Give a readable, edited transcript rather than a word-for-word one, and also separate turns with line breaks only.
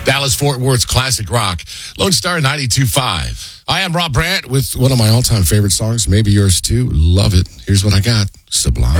Dallas-Fort Worth's classic rock. Lone Star 92.5. I am Rob Brandt with
One of my all-time favorite songs, maybe yours too. Love it. Here's what I got. Sublime.